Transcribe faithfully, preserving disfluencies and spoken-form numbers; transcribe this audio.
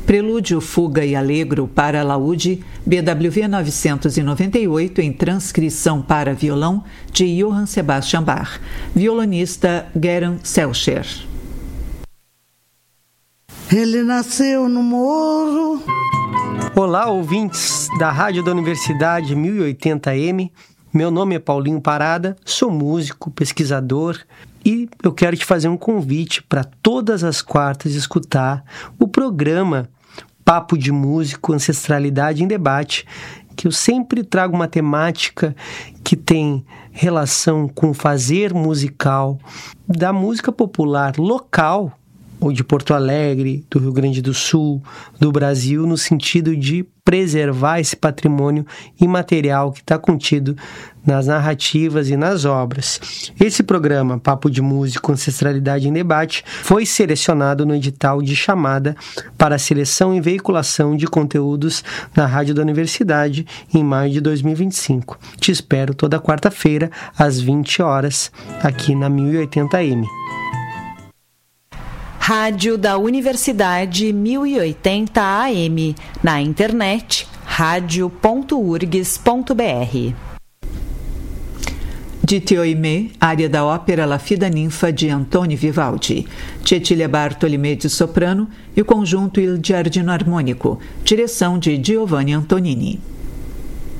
Prelúdio, Fuga e Allegro para Laúde, B W V novecentos e noventa e oito, em transcrição para violão, de Johann Sebastian Bach. Violonista Geron Selcher. Ele nasceu no morro. Olá, ouvintes da Rádio da Universidade mil e oitenta M. Meu nome é Paulinho Parada, sou músico, pesquisador e eu quero te fazer um convite para todas as quartas escutar o programa Papo de Músico, Ancestralidade em Debate, que eu sempre trago uma temática que tem relação com o fazer musical da música popular local, ou de Porto Alegre, do Rio Grande do Sul, do Brasil, no sentido de preservar esse patrimônio imaterial que está contido nas narrativas e nas obras. Esse programa, Papo de Músico, Ancestralidade em Debate, foi selecionado no edital de chamada para a seleção e veiculação de conteúdos na Rádio da Universidade em maio de dois mil e vinte e cinco. Te espero toda quarta-feira, às vinte horas, aqui na mil e oitenta M. Rádio da Universidade mil e oitenta A M, na internet rádio ponto u r g s ponto b r. Ditioimé, área da ópera La Fida Ninfa de Antoni Vivaldi. Cecilia Bartolomé de soprano e o conjunto Il Giardino Armônico, direção de Giovanni Antonini.